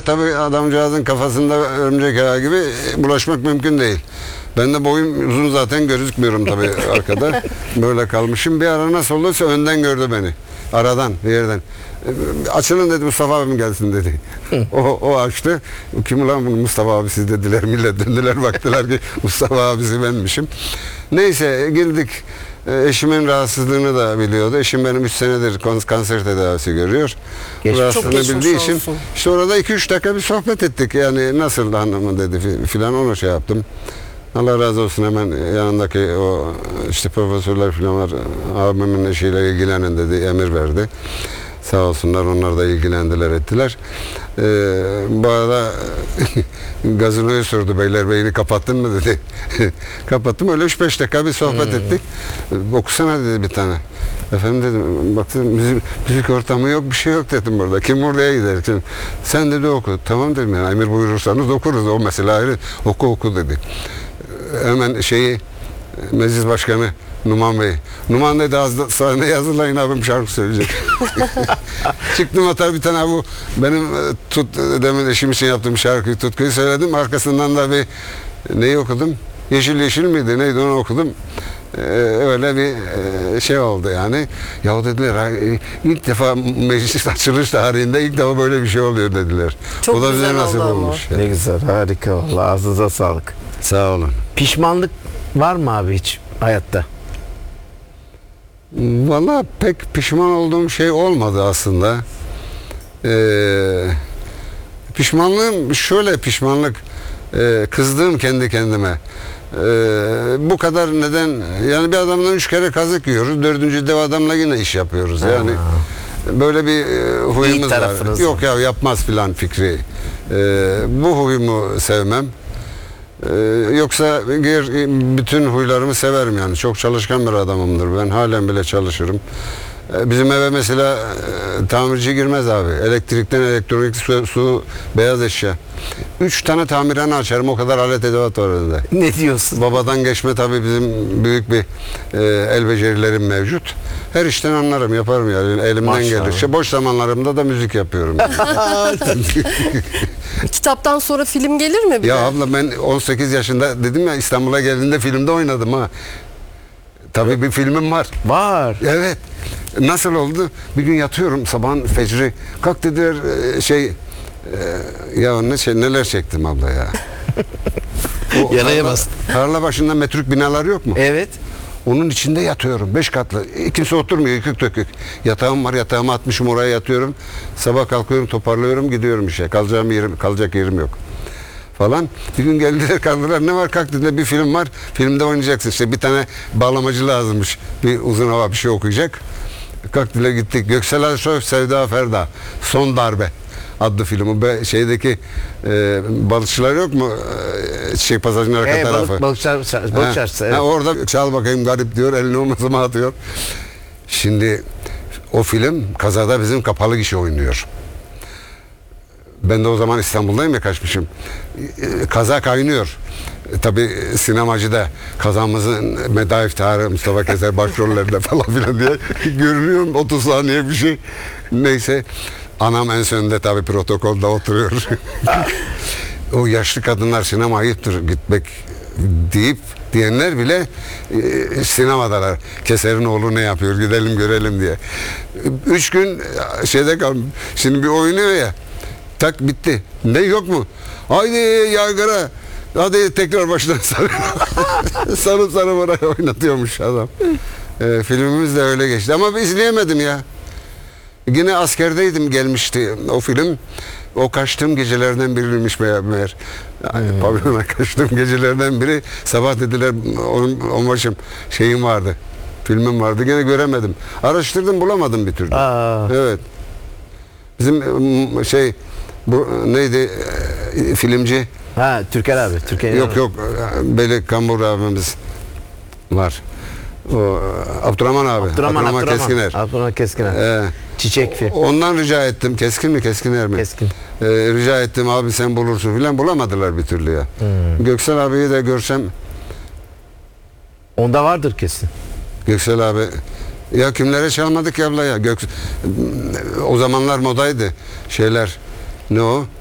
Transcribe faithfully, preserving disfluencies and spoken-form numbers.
tabii adamcağızın kafasında örümcek ağı gibi bulaşmak mümkün değil. Ben de boyum uzun zaten gözükmüyorum tabii arkada. Böyle kalmışım. Bir ara nasıl olursa önden gördü beni. Aradan, bir yerden. Açılın dedi, Mustafa abim gelsin dedi. o, o açtı. Kim ulan bunu, Mustafa abisi dediler. Millet döndüler, baktılar ki Mustafa abisi benmişim. Neyse girdik. Eşimin rahatsızlığını da biliyordu. Eşim benim üç senedir kanser tedavisi görüyor. Geçmiş, rahatsızlığını çok bildiği için olsun. işte orada iki üç dakika bir sohbet ettik. Yani nasıl hanımı dedi filan, onu şey yaptım. Allah razı olsun, hemen yanındaki o işte profesörler filan var. Abimin eşiyle ilgilenin dedi, emir verdi. Sağ olsunlar, onlar da ilgilendiler, ettiler. Ee, bu arada gazinoyu sordu, Beylerbeyi'ni kapattın mı dedi. Kapattım, öyle üç beş dakika bir sohbet hmm. ettik. Okusana dedi bir tane. Efendim dedim, baktım müzik, müzik ortamı yok, bir şey yok dedim burada. Kim oraya gider? Kim? Sen dedi oku. Tamam dedim, yani emir buyurursanız okuruz, o mesele ayrı. Oku oku dedi. Hemen şeyi, meclis başkanı Numan Bey. Numan dedi, az sahneye hazırlayın abim şarkı söyleyecek. Çıktım, hatta bir tane bu benim tut demin eşim için yaptığım şarkıyı, Tutku'yu söyledim. Arkasından da bir neyi okudum? Yeşil Yeşil miydi? Neydi, onu okudum. Ee, öyle bir e, şey oldu yani. Ya dediler, ilk defa meclis açılış tarihinde ilk defa böyle bir şey oluyor dediler. Çok o da güzel bize nasip oldu olmuş. ama. Yani. Ne güzel, harika vallahi, ağzınıza sağlık. Sağ olun. Pişmanlık var mı abi hiç hayatta? Valla pek pişman olduğum şey olmadı aslında. Ee, pişmanlığım şöyle, pişmanlık e, kızdığım kendi kendime. Ee, bu kadar neden, yani bir adamdan üç kere kazık yiyoruz, dördüncü dev adamla yine iş yapıyoruz yani. Aa. Böyle bir e, huyumuz var. Yok ya, yapmaz filan fikri. Ee, bu huyumu sevmem. Ee, yoksa bütün huylarımı severim yani. Çok çalışkan bir adamımdır ben. Halen bile çalışırım. Ee, bizim eve mesela e, tamirci girmez abi. Elektrikten elektronik, su, su beyaz eşya. Üç tane tamirhane açarım. O kadar alet edevat var orada. Ne diyorsun? Babadan geçme tabii, bizim büyük bir e, el becerilerim mevcut. Her işten anlarım, yaparım yani. Elimden Maşallah. gelir. Boş zamanlarımda da müzik yapıyorum. Yani. Kitaptan sonra film gelir mi bir Ya de? abla, ben on sekiz yaşında dedim ya, İstanbul'a geldiğinde filmde oynadım ha. Tabii bir filmim var. Var. Evet. Nasıl oldu? Bir gün yatıyorum sabahın fecri. Kalk dediler e, şey e, ya ne şey, neler çektim abla ya. O Yaraya tarla- bastın. Tarla başında metruk binalar yok mu? Evet. Onun içinde yatıyorum. Beş katlı. Kimse oturmuyor. Yıkık dökük. Yatağım var. Yatağımı atmışım, oraya yatıyorum. Sabah kalkıyorum, toparlıyorum, gidiyorum işe. Kalacağım yerim, kalacak yerim yok. Falan. Bir gün geldiler, kaldılar. Ne var, kalk dediler, bir film var. Filmde oynayacaksın. İşte bir tane bağlamacı lazımmış. Bir uzun hava bir şey okuyacak. Kalk dediler, gittik. Göksel Aysoy, Sevda Ferda. Son Darbe adlı filmi. Be, şeydeki e, balıkçılar yok mu? E, şey pasajın arka Ee, tarafı. balık, balıkçılar, balıkçılar, Ha, evet. ha, orada çal bakayım garip diyor, elini omuzuma atıyor. Şimdi o film kazada bizim kapalı gişe oynuyor. Ben de o zaman İstanbul'dayım ya, kaçmışım. E, Kaza kaynıyor. E, tabii sinemacıda kazamızın meda iftiharı, Mustafa Keser başrollerinde falan filan diye görünüyorum, otuz saniye bir şey. Neyse, anam en sonunda tabii protokolda oturuyor. O yaşlı kadınlar, sinema ayıptır gitmek deyip diyenler bile e, sinemadalar. Keser'in oğlu ne yapıyor, gidelim görelim diye. Üç gün şeyde kaldım. Şimdi bir oynuyor ya, tak bitti. Ne yok mu? Haydi yaygara. Hadi tekrar baştan sarı. sarı sarı bana oynatıyormuş adam. E, filmimiz de öyle geçti. Ama izleyemedim ya. Yine askerdeydim, gelmişti o film. O kaçtığım gecelerden biriymiş meğer. meğer. Yani hmm. Pavyona kaçtığım gecelerden biri. Sabah dediler, on başım şeyim vardı. Filmim vardı. Gene göremedim. Araştırdım, bulamadım bir türlü. Aa. Evet. Bizim şey bu neydi, filmci? Ha, Türker abi. Türker yok abi. yok. Beli Kambur abimiz var. O Abdurrahman abi. Abdurrahman, Abdurrahman Keskiner. Abdurrahman Keskiner. Ee, Çiçek film. Ondan rica ettim. Keskin mi, Keskiner mi? Keskin. Ee, rica ettim, abi sen bulursun filan, bulamadılar bir türlü ya. Hmm. Göksel abiyi de görsem. Onda vardır kesin. Göksel abi. Ya kimlere çalmadık ya abla ya. Gök... O zamanlar modaydı şeyler. Ne o?